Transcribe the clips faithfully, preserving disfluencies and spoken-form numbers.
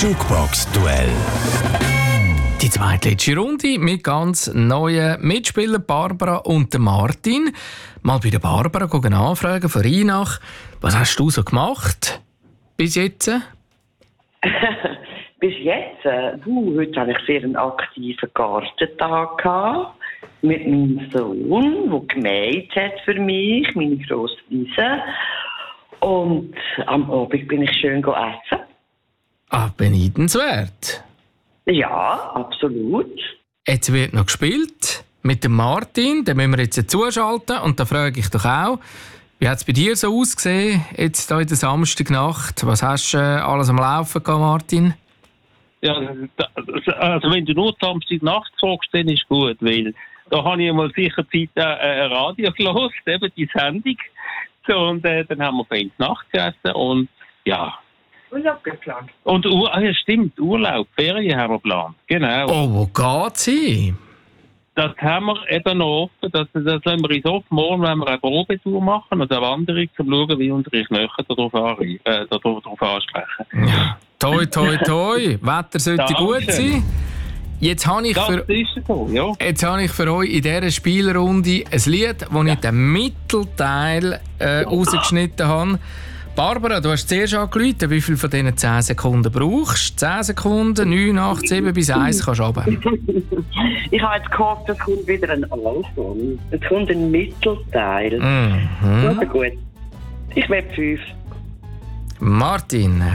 Jukebox-Duell. Die zweitletzte Runde mit ganz neuen Mitspielern Barbara und Martin. Mal bei der Barbara gehen anfragen von Rheinach. Was hast du so gemacht bis jetzt? Bis jetzt? Äh, uh, heute hatte ich sehr einen aktiven Gartentag gehabt, mit meinem Sohn, der gemäht hat für mich, meine grosse Wiese. Und am Abend bin ich schön essen. Ah, beneidenswert. Ja, absolut. Jetzt wird noch gespielt mit dem Martin. Den müssen wir jetzt zuschalten. Und da frage ich doch auch, wie hat es bei dir so ausgesehen, jetzt hier in der Samstagnacht? Was hast du äh, alles am Laufen gehabt, Martin? Ja, also wenn du nur Samstagnacht fragst, dann ist gut, weil da habe ich mal sicher Zeit äh, ein Radio gehört, eben die Sendung. So, und äh, dann haben wir fein Nacht gegessen und ja. Urlaub geplant. Und Ur- ah, ja, stimmt, Urlaub, Ferien haben wir geplant. Genau. Oh, wo geht's hin? Das haben wir eben noch offen. Das, das lassen wir uns offen. Morgen wenn wir eine Probetour machen und eine Wanderung, um zu schauen, wie unsere Knochen darauf, an, äh, darauf, darauf ansprechen. Ja. Toi, toi, toi. Wetter sollte gut sein. Jetzt habe ich, Das für, ist so, ja. jetzt habe ich für euch in dieser Spielrunde ein Lied, das ich den Mittelteil äh, rausgeschnitten habe. Barbara, du hast zuerst angerufen, wie viel von diesen zehn Sekunden brauchst du? zehn Sekunden, neun, acht, sieben bis eins kannst du runter. Ich habe jetzt gehofft, es kommt wieder ein Anfang. Es kommt ein Mittelteil. Mhm. Also gut. Ich will fünf. Martin.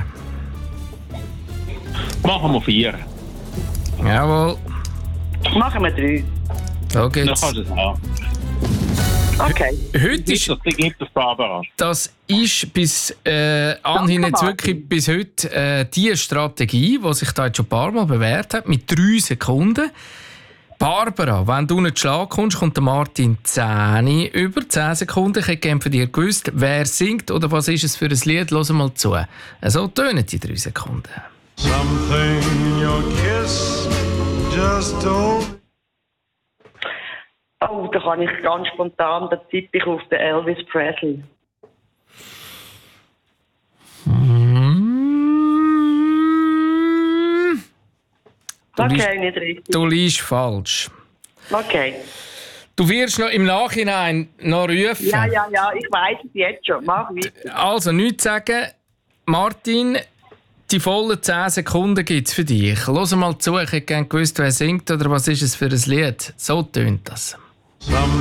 Machen wir vier. Jawohl. Machen wir drei. So Dann geht's. kannst du es haben. Okay. Heute ist, Das gibt es Barbara. das ist bis äh, anhin jetzt wirklich bis heute äh, die Strategie, die sich da jetzt schon ein paar Mal bewährt hat, mit drei Sekunden. Barbara, wenn du nicht Schlag kommst, kommt der Martin zehn über zehn Sekunden. Ich hätte gerne von dir gewusst, wer singt oder was ist es für ein Lied. Hör mal zu. So tönen die drei Sekunden. Something in your kiss just don't. Oh, da kann ich ganz spontan, da tippe ich auf den Elvis Presley. Mm. Du Okay, liest, nicht richtig. du liest falsch. Okay. Du wirst noch im Nachhinein noch rufen. Ja, ja, ja, ich weiß es jetzt schon. Mach weiter. Also, nichts sagen. Martin, die vollen zehn Sekunden gibt es für dich. Hör mal zu, ich hätte gerne gewusst, wer singt oder was ist es für ein Lied. So tönt das.